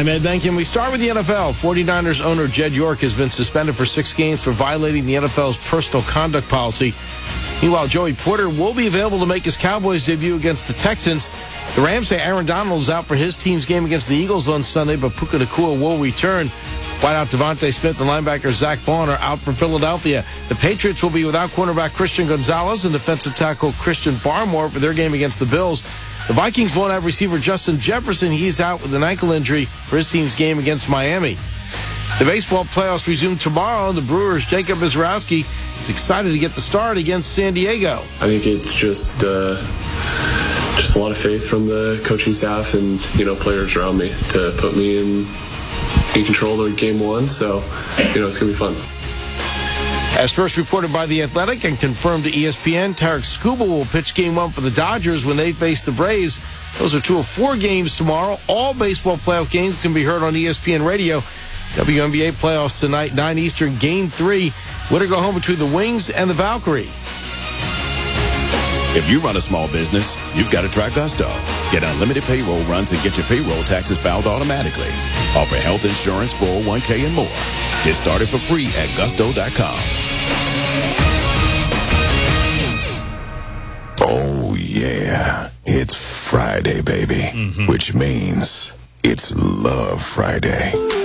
I'm Ed Benkin. We start with the NFL. 49ers owner Jed York has been suspended for 6 games for violating the NFL's personal conduct policy. Meanwhile, Joey Porter will be available to make his Cowboys debut against the Texans. The Rams say Aaron Donald is out for his team's game against the Eagles on Sunday, but Puka Nacua will return. Wideout Devontae Smith and linebacker Zach Bond are out for Philadelphia. The Patriots will be without cornerback Christian Gonzalez and defensive tackle Christian Barmore for their game against the Bills. The Vikings won't have receiver Justin Jefferson. He's out with an ankle injury for his team's game against Miami. The baseball playoffs resume tomorrow. The Brewers' Jacob Misiorowski is excited to get the start against San Diego. I think it's just a lot of faith from the coaching staff and, players around me to put me in control of game one. So, it's going to be fun. As first reported by The Athletic and confirmed to ESPN, Tarek Skubal will pitch game 1 for the Dodgers when they face the Braves. Those are 2 of 4 games tomorrow. All baseball playoff games can be heard on ESPN Radio. WNBA playoffs tonight, 9 Eastern, Game 3. Winner go home between the Wings and the Valkyrie. If you run a small business, you've got to try Gusto. Get unlimited payroll runs and get your payroll taxes filed automatically. Offer health insurance, 401k, and more. Get started for free at gusto.com. Oh, yeah. It's Friday, baby. Which means it's Love Friday.